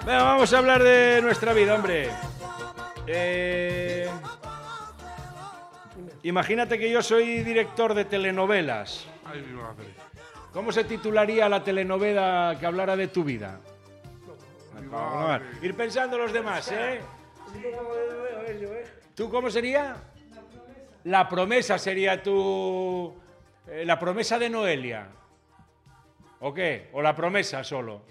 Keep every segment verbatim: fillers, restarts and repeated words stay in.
Venga, vamos a hablar de nuestra vida, hombre. Eh... Imagínate que yo soy director de telenovelas. Ay, mi madre. ¿Cómo se titularía la telenovela que hablara de tu vida? Mi madre. Ir pensando los demás, ¿eh? ¿Tú cómo sería? La promesa sería tu... eh, la promesa de Noelia. ¿O qué? ¿O la promesa solo?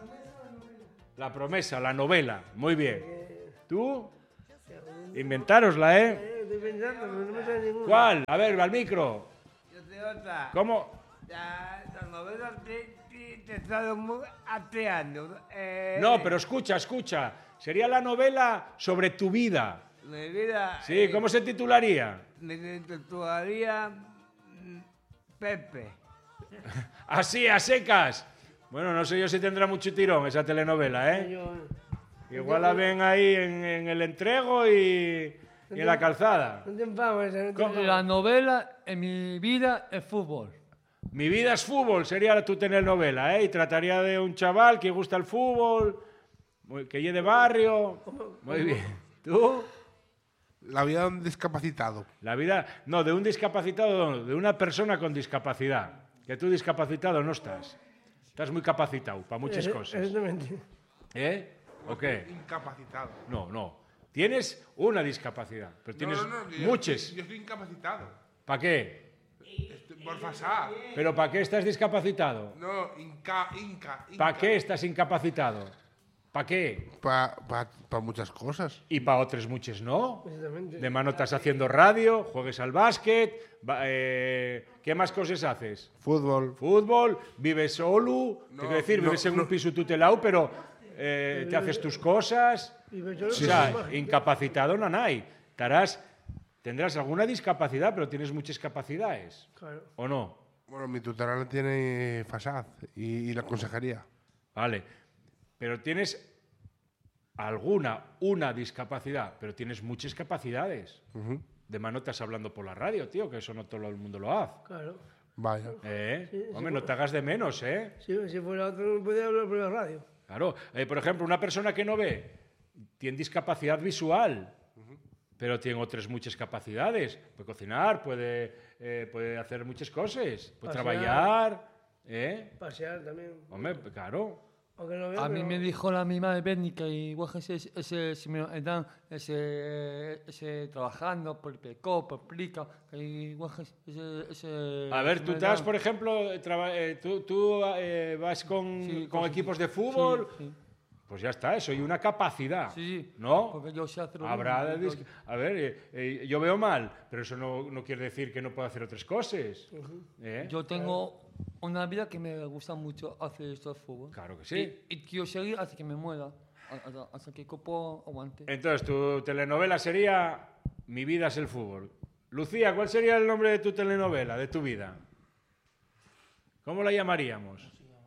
La promesa, la novela. Muy bien. ¿Tú? Inventárosla, ¿eh? Estoy pensando, pero no me sale ninguna. ¿Cuál? A ver, va al micro. Yo te otra. ¿Cómo? La, la novela te, te, te he estado muy ateando. Eh, No, pero escucha, escucha. Sería la novela sobre tu vida. Mi vida. Sí, eh, ¿cómo se titularía? Me titularía mm, Pepe. Así, a secas. Bueno, no sé yo si tendrá mucho tirón esa telenovela, ¿eh? Yo, Igual la ven ahí en, en el entrego y, y en la calzada. no te enfames, no te ¿Cómo? enfames. La novela en mi vida es fútbol. Mi vida es fútbol, sería tu telenovela, ¿eh? Y trataría de un chaval que gusta el fútbol, muy- que lleve de barrio. Muy bien. ¿Tú? La vida de un discapacitado. La vida... No, de un discapacitado, no, de una persona con discapacidad. Que tú discapacitado no estás. Estás muy capacitado para muchas Eh, cosas. Exactamente. ¿Eh? ¿O qué? Incapacitado. No, no. Tienes una discapacidad, pero tienes no, no, no, yo- muchas. Yo estoy incapacitado. ¿Para qué? Estoy por pasar. ¿Pero para qué estás discapacitado? No, inca, inca, inca. ¿Para qué estás incapacitado? ¿Para qué? Para pa, pa muchas cosas. Y para otras muchas no. Exactamente. De mano estás haciendo radio, juegues al básquet, va- eh, ¿qué más cosas haces? Fútbol. Fútbol, vives solo, No, te quiero decir, no, vives en un no. piso tutelado, pero eh, te haces tus cosas. Y me O sea, incapacitado no hay. Estarás, tendrás alguna discapacidad, pero tienes muchas capacidades. Claro. ¿O no? Bueno, mi tutela la tiene Fasad y, y la consejería. Vale. Pero tienes alguna, una discapacidad, pero tienes muchas capacidades. Ujú. De mano estás hablando por la radio, tío, que eso no todo el mundo lo hace. Claro. Vaya. ¿Eh? Sí, sí, Hombre, sí. no te hagas de menos, ¿eh? Si, si fuera otro, no podía hablar por la radio. Claro. Eh, por ejemplo, una persona que no ve tiene discapacidad visual, pero tiene otras muchas capacidades. Puede cocinar, puede, eh, puede hacer muchas cosas, puede Pasear. trabajar. ¿Eh? Pasear también. Hombre, claro. Aunque no veo, A mí pero- me dijo la misma de Bénica y igual ese, ese, si me dan ese, ese trabajando por Pecó, por Plica, que igual ese, ese... A ver, si tú me estás, dan- por ejemplo, eh, traba- eh, tú, tú, eh, vas con, Sí, con con- equipos de fútbol, Sí, sí. pues ya está, eso, y una capacidad, Sí, sí, ¿no? porque yo sé hacer lo Habrá mismo, dis- yo- A ver, eh, eh, yo veo mal, pero eso no, no quiere decir que no pueda hacer otras cosas. ¿eh? Yo tengo una vida que me gusta mucho hacer esto de fútbol. Claro que sí. Y, y quiero seguir hasta que me muera, hasta, hasta que el cuerpo aguante. Entonces, tu telenovela sería Mi vida es el fútbol. Lucía, ¿cuál sería el nombre de tu telenovela, de tu vida? ¿Cómo la llamaríamos?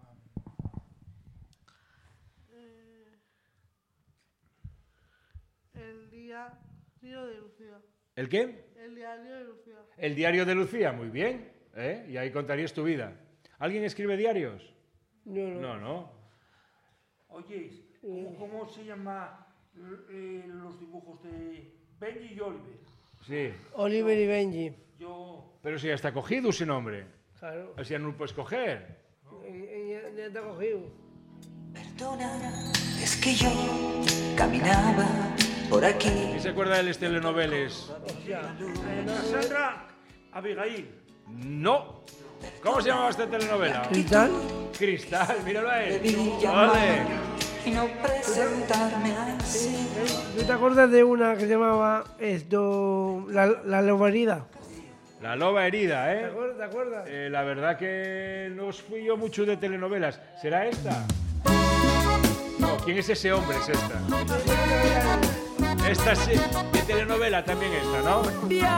El diario de Lucía. ¿El qué? El diario de Lucía. El diario de Lucía, muy bien. ¿eh? Y ahí contarías tu vida. ¿Alguien escribe diarios? Yo no. No, no. Oye, ¿cómo, cómo se llama eh, los dibujos de Benji y Oliver? Sí. Oliver y Benji. Yo, Pero si ya está cogido ese nombre. Claro. Así ya no lo puedes coger. Y- y Ya, ya te ha cogido. Perdona, es que yo caminaba por aquí. ¿Quién se acuerda de las telenovelas? Hostia. Cassandra, Abigail. No. ¿Cómo se llamaba esta telenovela? ¿Cristal? Cristal, míralo ahí. Debí llamar Vale. y no presentarme así. ¿Tú te acuerdas de una que se llamaba esto, La, la Loba Herida? La loba herida, ¿Te ¿eh? acuerdas? ¿Te acuerdas? Eh, La verdad que no fui yo mucho de telenovelas. ¿Será esta? No, ¿quién es ese hombre? Es esta. Esta sí, de telenovela también esta, ¿no?